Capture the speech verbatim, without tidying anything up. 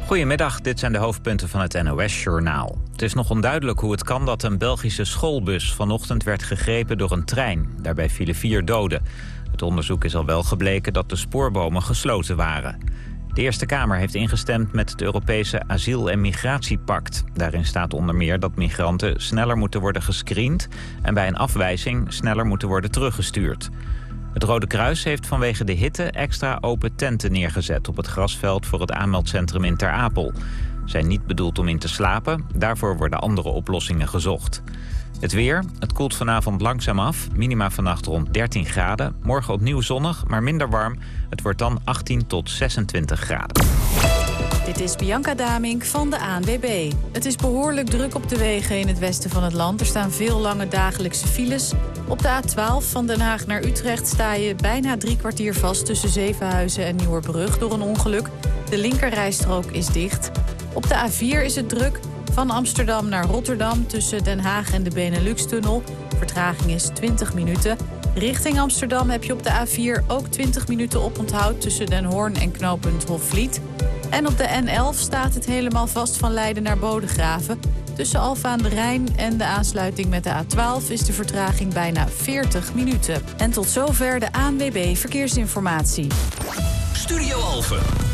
Goedemiddag, dit zijn de hoofdpunten van het N O S-journaal. Het is nog onduidelijk hoe het kan dat een Belgische schoolbus vanochtend werd gegrepen door een trein. Daarbij vielen vier doden. Het onderzoek is al wel gebleken dat de spoorbomen gesloten waren. De Eerste Kamer heeft ingestemd met het Europese asiel- en migratiepact. Daarin staat onder meer dat migranten sneller moeten worden gescreend en bij een afwijzing sneller moeten worden teruggestuurd. Het Rode Kruis heeft vanwege de hitte extra open tenten neergezet op het grasveld voor het aanmeldcentrum in Ter Apel. Ze zijn niet bedoeld om in te slapen, daarvoor worden andere oplossingen gezocht. Het weer, het koelt vanavond langzaam af, minima vannacht rond dertien graden. Morgen opnieuw zonnig, maar minder warm. Het wordt dan achttien tot zesentwintig graden. Dit is Bianca Damink van de A N W B. Het is behoorlijk druk op de wegen in het westen van het land. Er staan veel lange dagelijkse files. Op de A twaalf van Den Haag naar Utrecht sta je bijna drie kwartier vast tussen Zevenhuizen en Nieuwerbrug door een ongeluk. De linkerrijstrook is dicht. Op de A vier is het druk. Van Amsterdam naar Rotterdam tussen Den Haag en de Benelux-tunnel. Vertraging is twintig minuten. Richting Amsterdam heb je op de A vier ook twintig minuten oponthoud tussen Den Hoorn en knooppunt Hofvliet. En op de N elf staat het helemaal vast van Leiden naar Bodegraven. Tussen Alphen aan de Rijn en de aansluiting met de A twaalf is de vertraging bijna veertig minuten. En tot zover de A N W B Verkeersinformatie. Studio Alphen.